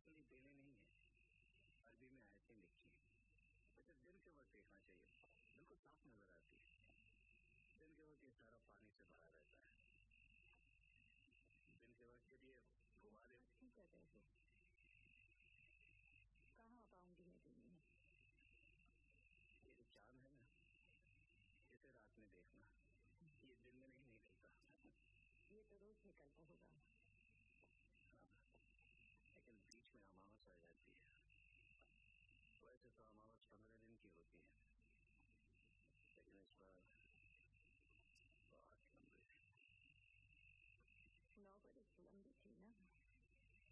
Actually बेलें नहीं है, अरबी में आयतें लिखी है। अच्छा, दिन के वक्त देखना चाहिए, बिल्कुल साफ नजर आती है। दिन के वक्त ये सारा पानी से भरा रहता है। दिन के वक्त ये घुमा दे। ठीक है, कहाँ पाऊंगी मैं दिन में? ये जो चांद है ना, इसे रात में देखना, ये दिन में नहीं निकलता। ये तो रोज निकलता होगा। लेकिन बीच में अमावस आ जाती है। वैसे तो अमावस 15 दिन की होती है।